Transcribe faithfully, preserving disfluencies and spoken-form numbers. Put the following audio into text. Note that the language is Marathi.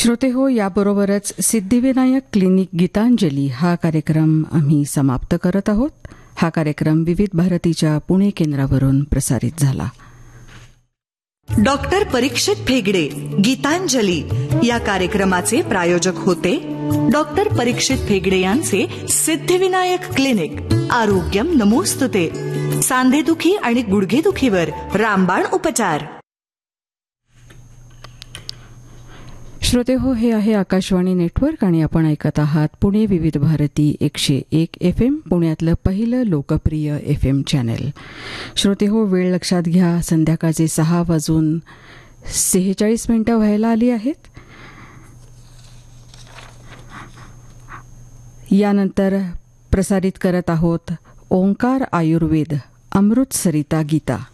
श्रोते हो, याबरोबरच सिद्धिविनायक क्लिनिक गीतांजली हा कार्यक्रम आम्ही समाप्त करत आहोत. हा कार्यक्रम विविध भारतीच्या पुणे केंद्रावरून प्रसारित झाला. डॉक्टर परीक्षित भेगडे गीतांजली या कार्यक्रमाचे प्रायोजक होते डॉक्टर परीक्षित भेगडे यांचे सिद्धिविनायक क्लिनिक. आरोग्यम नमोस्तुते. सांधेदुखी आणि गुडघेदुखीवर रामबाण उपचार. श्रोते हो, हे आहे आकाशवाणी नेटवर्क आणि आपण ऐकत आहात पुणे विविध भारती एकशे एक एफ एम, पुण्यातलं पहिलं लोकप्रिय एफ एम चॅनेल. श्रोते हो, वेळ लक्षात घ्या, संध्याकाळचे सहा वाजून सेहेचाळीस मिनिटं व्हायला आली आहेत. यानंतर प्रसारित करत आहोत ओंकार आयुर्वेद अमृत सरिता गीता.